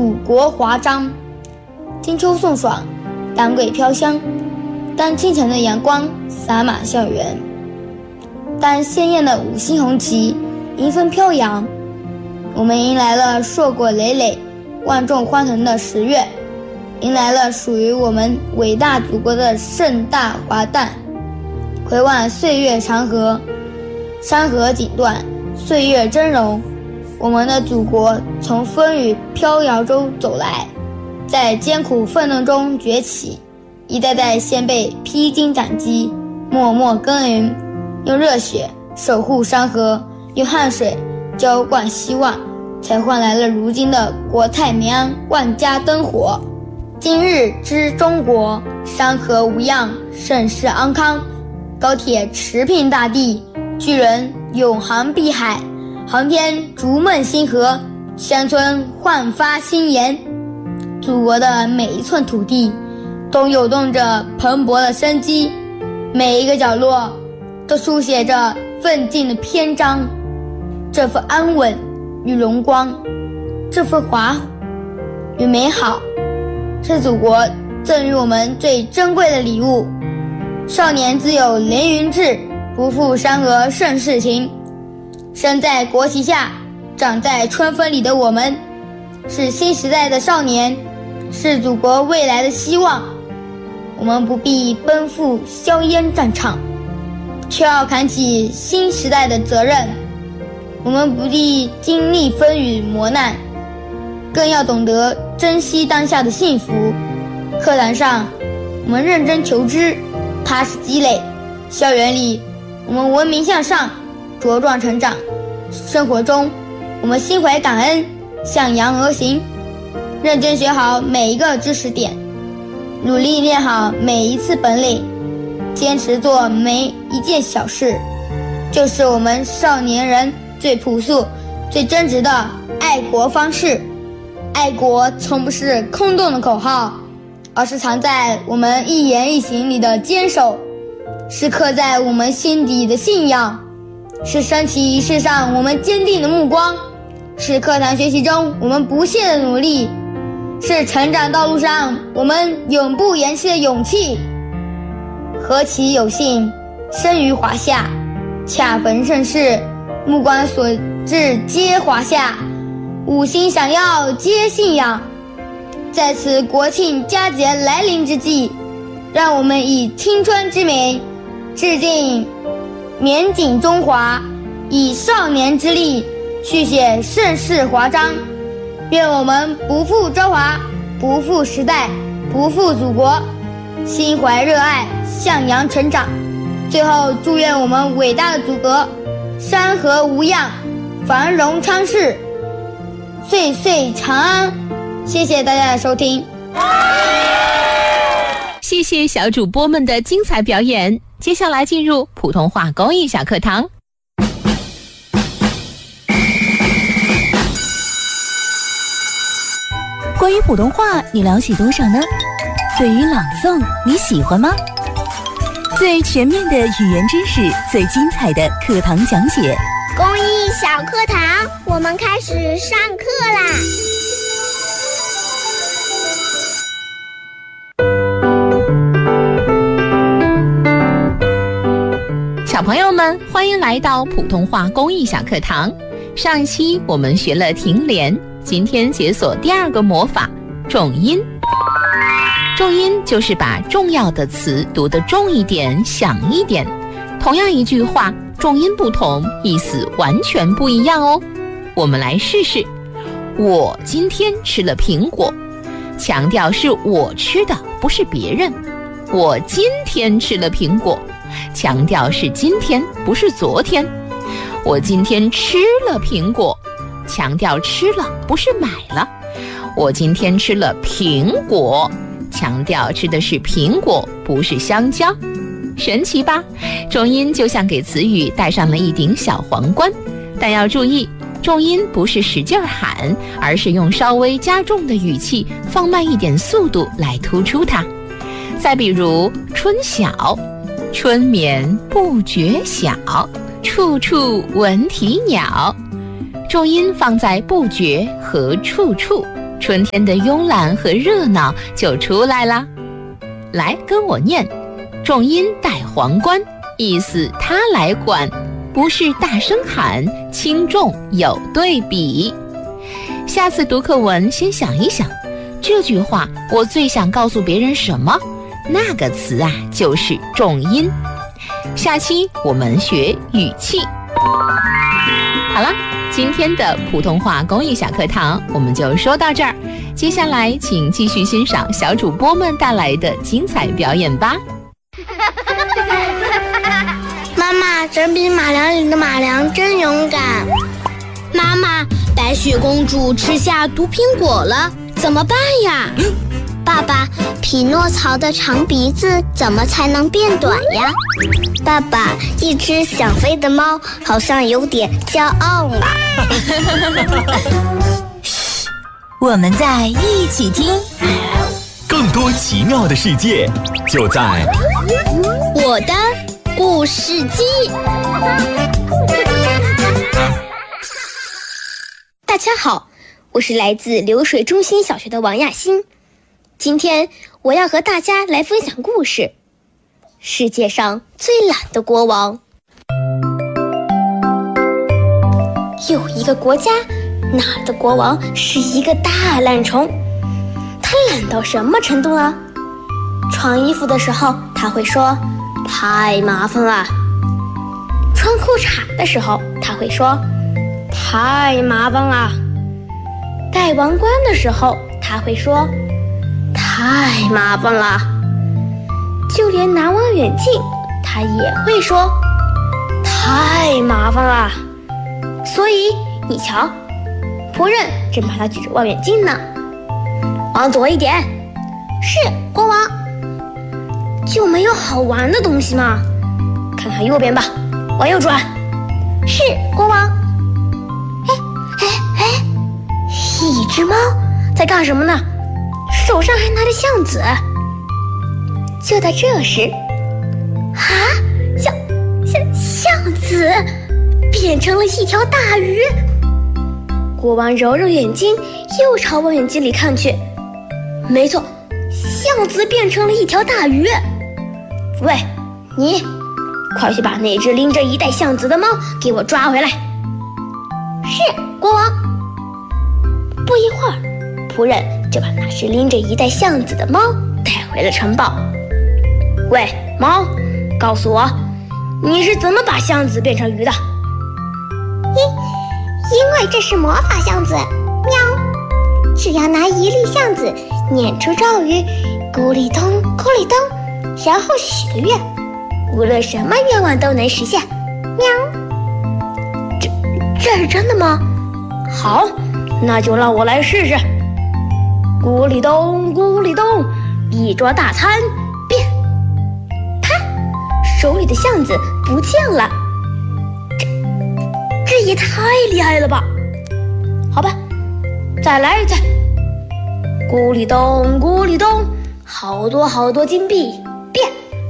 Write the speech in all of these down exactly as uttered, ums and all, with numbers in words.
祖国华章。金秋送爽，丹桂飘香，当清晨的阳光洒满校园，当鲜艳的五星红旗迎风飘扬，我们迎来了硕果累累、万众欢腾的十月，迎来了属于我们伟大祖国的盛大华诞。回望岁月长河，山河锦断，岁月峥嵘，我们的祖国从风雨飘摇中走来，在艰苦奋斗中崛起，一代代先辈披荆斩棘，默默耕耘，用热血守护山河，用汗水浇灌希望，才换来了如今的国泰民安，万家灯火。今日之中国，山河无恙，盛世安康。高铁驰骋大地，巨人永航碧海，航天逐梦星河，乡村焕发新颜。祖国的每一寸土地都涌动着蓬勃的生机，每一个角落都书写着奋进的篇章。这份安稳与荣光，这份华与美好，是祖国赠予我们最珍贵的礼物。少年自有凌云志，不负山河盛世情。生在国旗下，长在春风里的我们，是新时代的少年，是祖国未来的希望。我们不必奔赴硝烟战场，却要扛起新时代的责任。我们不必经历风雨磨难，更要懂得珍惜当下的幸福。课堂上，我们认真求知，踏实积累；校园里，我们文明向上，茁壮成长；生活中，我们心怀感恩，向阳而行。认真学好每一个知识点，努力练好每一次本领，坚持做每一件小事，就是我们少年人最朴素、最真挚的爱国方式。爱国从不是空洞的口号，而是藏在我们一言一行里的坚守，是刻在我们心底的信仰，是升旗仪式上我们坚定的目光，是课堂学习中我们不懈的努力，是成长道路上我们永不言弃的勇气。何其有幸生于华夏，恰逢盛世，目光所至皆华夏，五星闪耀皆信仰。在此国庆佳节来临之际，让我们以青春之名致敬缅景中华，以少年之力续写盛世华章。愿我们不负朝华，不负时代，不负祖国，心怀热爱，向阳成长。最后祝愿我们伟大的祖国山河无恙，繁荣昌世，岁岁长安。谢谢大家的收听。 谢谢小主播们的精彩表演。接下来进入普通话公益小课堂。 关于普通话你了解多少呢？对于朗诵你喜欢吗？最全面的语言知识，最精彩的课堂讲解。 公益小课堂，我们开始上课啦！ 小朋友们，欢迎来到普通话公益小课堂。上一期我们学了停连，今天解锁第二个魔法重音。重音就是把重要的词读得重一点、响一点。同样一句话，重音不同，意思完全不一样哦。我们来试试。我今天吃了苹果，强调是我吃的，不是别人。我今天吃了苹果，强调是今天，不是昨天。我今天吃了苹果，强调吃了，不是买了。我今天吃了苹果，强调吃的是苹果，不是香蕉。神奇吧？重音就像给词语戴上了一顶小皇冠，但要注意，重音不是使劲喊，而是用稍微加重的语气，放慢一点速度来突出它。再比如春晓，春眠不觉晓，处处闻啼鸟。重音放在不觉和处处， 春天的慵懒和热闹就出来啦。来，跟我念，重音带皇冠，意思他来管，不是大声喊，轻重有对比。下次读课文先想一想，这句话我最想告诉别人什么？那个词啊，就是重音。下期我们学语气。好了，今天的普通话公益小课堂我们就说到这儿，接下来请继续欣赏小主播们带来的精彩表演吧。 妈妈，整笔马良里的马良真勇敢。 妈妈，白雪公主吃下毒苹果了，怎么办呀？ 爸爸，匹诺曹的长鼻子怎么才能变短呀？爸爸，一只想飞的猫好像有点骄傲了。 我们在一起听， 更多奇妙的世界就在我的故事机。大家好，我是来自流水中心小学的王亚欣。今天我要和大家来分享故事，世界上最懒的国王。有一个国家，那儿的国王是一个大懒虫。他懒到什么程度呢？穿衣服的时候他会说太麻烦了，穿裤衩的时候他会说太麻烦了，戴王冠的时候他会说太麻烦了，就连拿望远镜他也会说太麻烦了。所以你瞧，仆人正把他举着望远镜呢。往左一点。是，国王。就没有好玩的东西吗？看看右边吧，往右转。是，国王。哎哎哎，一只猫在干什么呢？手上还拿着橡子。就在这时，啊，橡橡橡子变成了一条大鱼。国王揉揉眼睛，又朝望远镜里看去。没错，橡子变成了一条大鱼。喂，你，快去把那只拎着一袋橡子的猫给我抓回来。是，国王。不一会儿，仆人就把那只拎着一袋橡子的猫带回了城堡。喂，猫，告诉我，你是怎么把橡子变成鱼的？ 因因为这是魔法橡子，喵！只要拿一粒橡子念出咒语，咕哩咚咕哩咚，然后许个愿，无论什么愿望都能实现，喵！ 这这是真的吗？好，那就让我来试试。咕哩咚咕哩咚，一桌大餐变。啪，手里的橡子不见了。这这也太厉害了吧！好吧，再来一次。咕哩咚咕哩咚，好多好多金币变。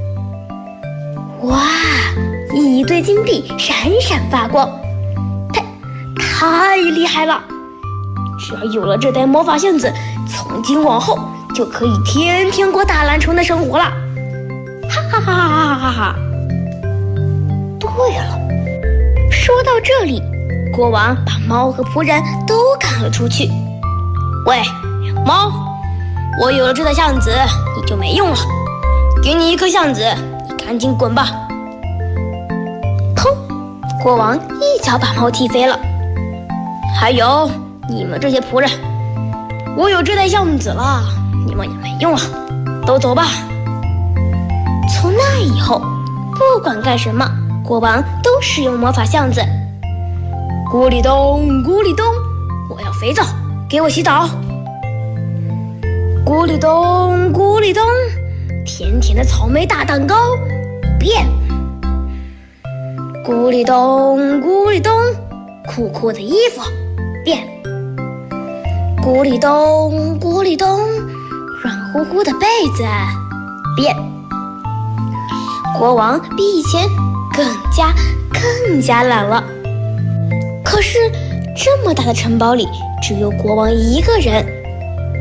哇，一堆金币闪闪发光，太太厉害了！只要有了这袋魔法橡子，从今往后就可以天天过大懒虫的生活了。哈哈哈哈哈哈哈！对了，说到这里，国王把猫和仆人都赶了出去。喂，猫，我有了这袋橡子，你就没用了。给你一颗橡子，你赶紧滚吧！砰！国王一脚把猫踢飞了。还有你们这些仆人，我有这袋橡子了，你们也没用了，都走吧。从那以后，不管干什么，国王都使用魔法橡子。咕哩咚咕哩咚，我要肥皂，给我洗澡。咕哩咚咕哩咚，甜甜的草莓大蛋糕变。咕哩咚咕哩咚，酷酷的衣服变。咕哩咚咕哩咚，软乎乎的被子变。国王比以前更加更加懒了。可是这么大的城堡里，只有国王一个人。